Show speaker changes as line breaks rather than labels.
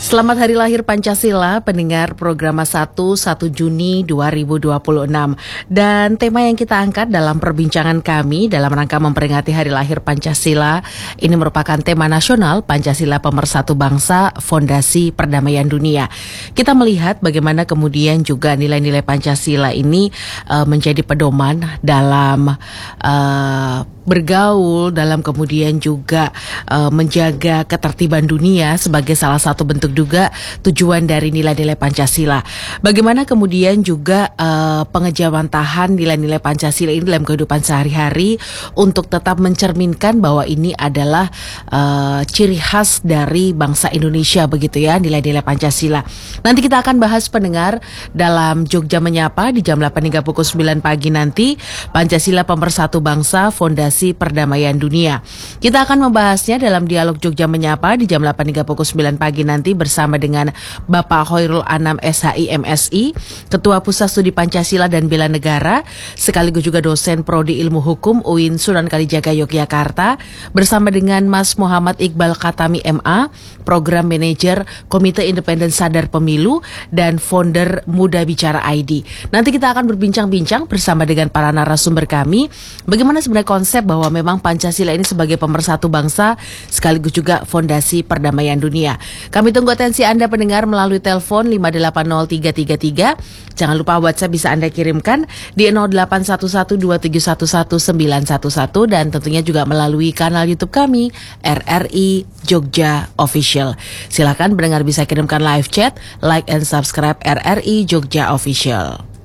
Selamat Hari Lahir Pancasila, pendengar program 1 Juni 2026. Dan tema yang kita angkat dalam perbincangan kami dalam rangka memperingati Hari Lahir Pancasila, ini merupakan tema nasional Pancasila Pemersatu Bangsa, Fondasi Perdamaian Dunia. Kita melihat bagaimana kemudian juga nilai-nilai Pancasila ini menjadi pedoman dalam bergaul, dalam kemudian juga menjaga ketertiban dunia sebagai salah satu bentuk juga tujuan dari nilai-nilai Pancasila. Bagaimana kemudian juga pengejawantahan nilai-nilai Pancasila ini dalam kehidupan sehari-hari untuk tetap mencerminkan bahwa ini adalah ciri khas dari bangsa Indonesia, begitu ya, nilai-nilai Pancasila. Nanti kita akan bahas, pendengar, dalam Jogja Menyapa di jam 8 hingga pukul 9 pagi nanti, Pancasila Pemersatu Bangsa, Fondasi Perdamaian Dunia. Kita akan membahasnya dalam dialog Jogja Menyapa di jam 8 hingga pukul 9 pagi nanti bersama dengan Bapak Hoirul Anam SHI MSI, Ketua Pusat Studi Pancasila dan Bela Negara, sekaligus juga dosen Prodi Ilmu Hukum UIN Sunan Kalijaga Yogyakarta, bersama dengan Mas Muhammad Iqbal Khatami MA, Program Manajer Komite Independen Sadar Pemilu dan founder Muda Bicara ID. Nanti kita akan berbincang-bincang bersama dengan para narasumber kami, bagaimana sebenarnya konsep bahwa memang Pancasila ini sebagai pemersatu bangsa sekaligus juga fondasi perdamaian dunia. Kami tunggu atensi Anda, pendengar, melalui telepon 580333. Jangan lupa WhatsApp bisa Anda kirimkan di 0811271111 dan tentunya juga melalui kanal YouTube kami RRI Jogja Official. Silakan pendengar bisa kirimkan live chat, like and subscribe RRI Jogja Official.